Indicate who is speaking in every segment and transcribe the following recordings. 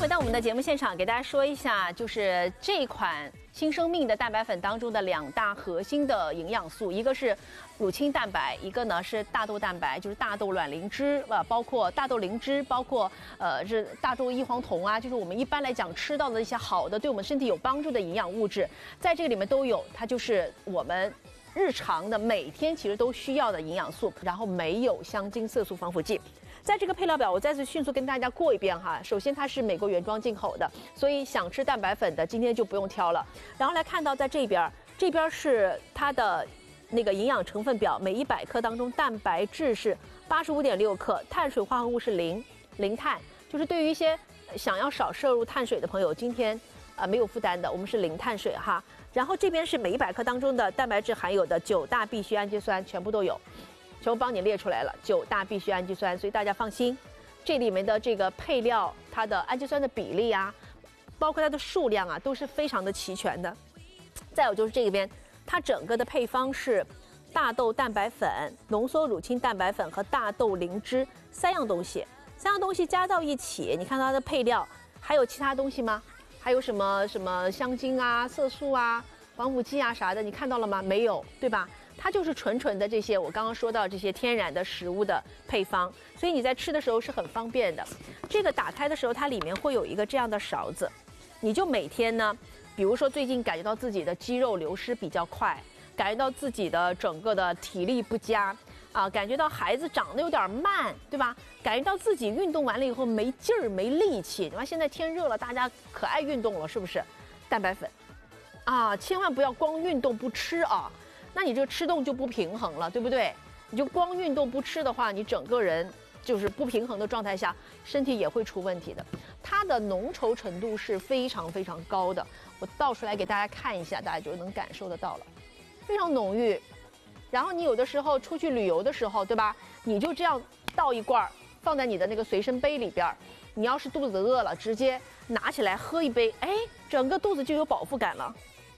Speaker 1: 回到我们的节目现场，给大家说一下，就是这一款新生命的蛋白粉当中的2大核心的营养素，一个是乳清蛋白，一个呢是大豆蛋白，就是大豆卵磷脂，包括大豆磷脂，包括是大豆异黄酮啊，就是我们一般来讲吃到的一些好的对我们身体有帮助的营养物质，在这个里面都有，它就是我们日常的每天其实都需要的营养素，然后没有香精、色素、防腐剂。在这个配料表，我再次迅速跟大家过一遍哈。首先，它是美国原装进口的，所以想吃蛋白粉的今天就不用挑了。然后来看到在这边是它的那个营养成分表，每100克当中蛋白质是85.6克，碳水化合物是零碳，就是对于一些想要少摄入碳水的朋友，今天没有负担的，我们是零碳水哈。然后这边是每100克当中的蛋白质含有的9大必需氨基酸全部都有。全部帮你列出来了，9大必需氨基酸，所以大家放心，这里面的这个配料，它的氨基酸的比例啊，包括它的数量啊，都是非常的齐全的。再有就是这边，它整个的配方是大豆蛋白粉、浓缩乳清蛋白粉和大豆磷脂3样东西加到一起，你看它的配料还有其他东西吗？还有什么香精啊、色素啊、防腐剂啊啥的，你看到了吗？没有，对吧？它就是纯的这些我刚刚说到这些天然的食物的配方，所以你在吃的时候是很方便的。这个打开的时候，它里面会有一个这样的勺子，你就每天呢，比如说最近感觉到自己的肌肉流失比较快，感觉到自己的整个的体力不佳啊，感觉到孩子长得有点慢，对吧？感觉到自己运动完了以后没劲儿、没力气。你看现在天热了，大家可爱运动了，是不是？蛋白粉啊，千万不要光运动不吃啊。那你这个吃动就不平衡了，对不对？你就光运动不吃的话，你整个人就是不平衡的状态下，身体也会出问题的。它的浓稠程度是非常非常高的，我倒出来给大家看一下，大家就能感受得到了，非常浓郁。然后你有的时候出去旅游的时候，对吧？你就这样倒一罐，放在你的那个随身杯里边。你要是肚子饿了，直接拿起来喝一杯，哎，整个肚子就有饱腹感了。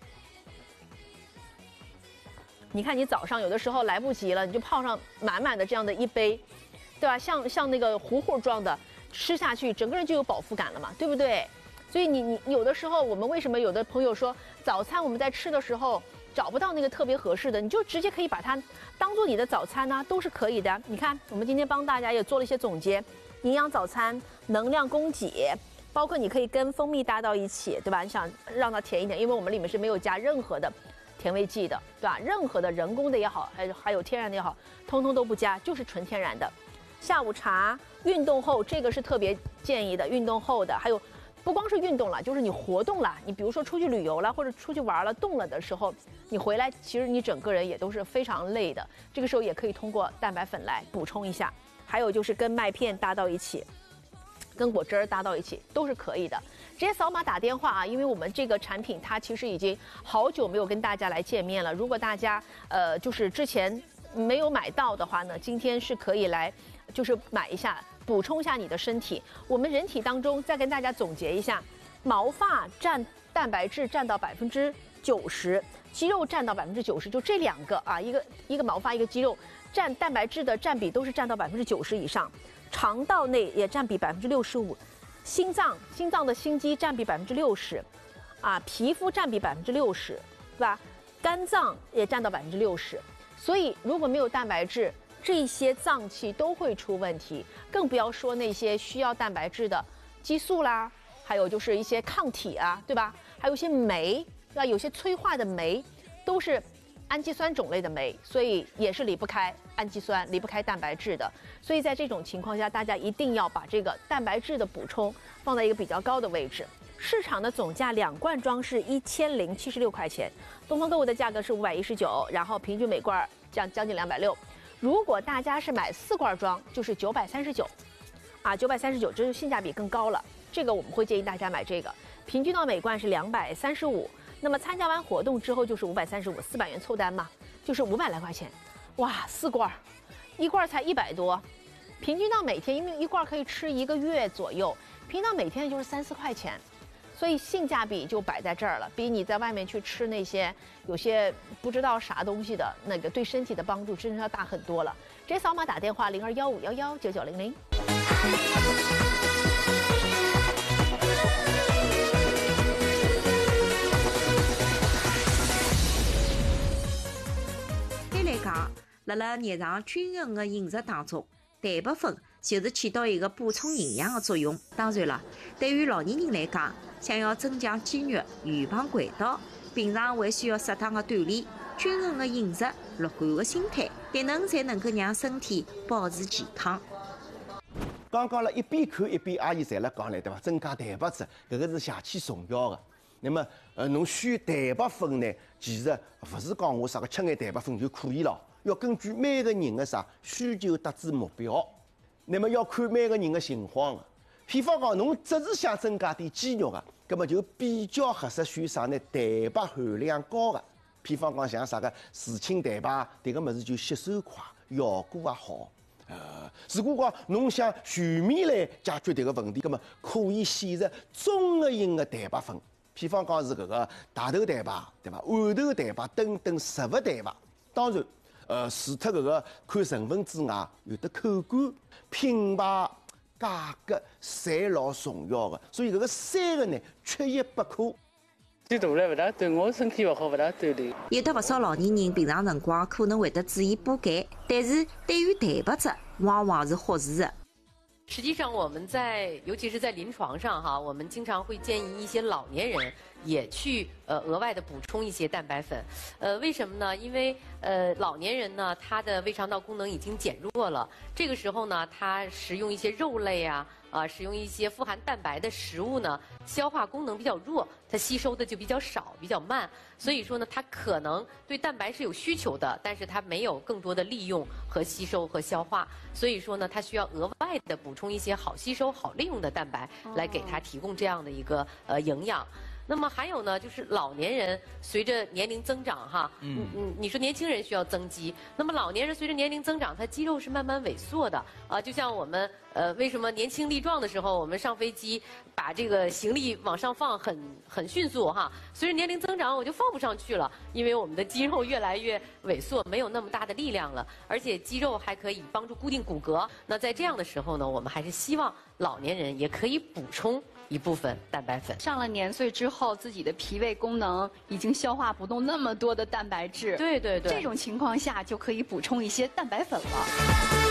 Speaker 1: 你看，你早上有的时候来不及了，你就泡上满满的这样的一杯，对吧？像那个糊糊状的，吃下去，整个人就有饱腹感了嘛，对不对？所以你有的时候，我们为什么有的朋友说早餐我们在吃的时候找不到那个特别合适的，你就直接可以把它当做你的早餐呢，都是可以的。你看，我们今天帮大家也做了一些总结，营养早餐、能量供给，包括你可以跟蜂蜜搭到一起，对吧？你想让它甜一点，因为我们里面是没有加任何的甜味剂的，对吧？任何的人工的也好，还有天然的也好，通通都不加，就是纯天然的。下午茶运动后，这个是特别建议的，运动后的。还有不光是运动了，就是你活动了，你比如说出去旅游了，或者出去玩了，动了的时候，你回来其实你整个人也都是非常累的，这个时候也可以通过蛋白粉来补充一下。还有就是跟麦片搭到一起，跟果汁儿搭到一起都是可以的。直接扫码打电话啊，因为我们这个产品它其实已经好久没有跟大家来见面了。如果大家就是之前没有买到的话呢，今天是可以来就是买一下，补充一下你的身体。我们人体当中再跟大家总结一下，毛发占蛋白质占到90%，肌肉占到90%，就这2个啊，一个毛发一个肌肉占蛋白质的占比都是占到90%以上，肠道内也占比65%。心脏的心肌占比60%，啊，皮肤占比60%，对吧？肝脏也占到60%。所以如果没有蛋白质，这些脏器都会出问题，更不要说那些需要蛋白质的激素啦，还有就是一些抗体啊，对吧？还有一些酶，对吧？有些催化的酶都是氨基酸种类的酶，所以也是离不开氨基酸，离不开蛋白质的。所以在这种情况下，大家一定要把这个蛋白质的补充放在一个比较高的位置。市场的总价2罐装是1076块钱，东方购物的价格是519，然后平均每罐将近260。如果大家是买4罐装，就是939，啊，939，这是性价比更高了。这个我们会建议大家买这个，平均到每罐是235。那么参加完活动之后就是535，400元凑单嘛，就是500来块钱，哇，4罐，1罐才100多，平均到每天，因为1罐可以吃1个月左右，平均到每天就是3、4块钱，所以性价比就摆在这儿了，比你在外面去吃那些有些不知道啥东西的那个对身体的帮助真是要大很多了。直接扫码打电话0215119900。
Speaker 2: 辣日常均衡的饮食当中，蛋白粉就是起到一个补充营养的作用。当然了，对于老年人来讲，想要增强肌肉、预防溃倒，平常还需要适当的锻炼、均衡的饮食、乐观的心态，才能够让身体保持健康。
Speaker 3: 刚刚了一边看一边阿姨侪辣讲了，对伐？增加蛋白质，搿个是邪气重要的。那么，侬选蛋白粉呢，其实勿是讲我啥个吃眼蛋白粉就可以了，要根据每个人的啥需求达至目标。那么要看每个人的情况的。譬方讲，侬只是想增加点肌肉的，葛么就比较合适选啥呢？蛋白含量高的。譬方讲像啥个乳清蛋白，迭个物事就吸收快，效果也好。如果讲侬想全面来解决迭个问题，葛么可以选择综合型的蛋白粉，譬方讲是搿个大豆蛋白，对伐？豌豆蛋白等等植物蛋白。当然，除脱搿个看成分之外，有的口感、品牌、价格，侪老重要的。所以搿个三个呢，缺一不可。
Speaker 4: 最大了勿大对我身体勿好，勿大锻炼。
Speaker 2: 有的勿少老年人平常辰光可能会得注意补钙，但是对于蛋白质往往是忽视的。
Speaker 5: 实际上，我们尤其是在临床上哈，我们经常会建议一些老年人也去额外的补充一些蛋白粉。为什么呢？因为老年人呢，他的胃肠道功能已经减弱了，这个时候呢，他食用一些肉类啊。使用一些富含蛋白的食物呢，消化功能比较弱，它吸收的就比较少，比较慢。所以说呢，它可能对蛋白是有需求的，但是它没有更多的利用和吸收和消化。所以说呢，它需要额外的补充一些好吸收、好利用的蛋白，来给它提供这样的一个营养。那么还有呢，就是老年人随着年龄增长哈，你说年轻人需要增肌，那么老年人随着年龄增长，他肌肉是慢慢萎缩的啊。就像我们为什么年轻力壮的时候，我们上飞机把这个行李往上放很迅速哈，随着年龄增长我就放不上去了，因为我们的肌肉越来越萎缩，没有那么大的力量了，而且肌肉还可以帮助固定骨骼。那在这样的时候呢，我们还是希望老年人也可以补充一部分蛋白粉。
Speaker 6: 上了年岁之后，自己的脾胃功能已经消化不动那么多的蛋白质，
Speaker 5: 对，
Speaker 6: 这种情况下就可以补充一些蛋白粉了。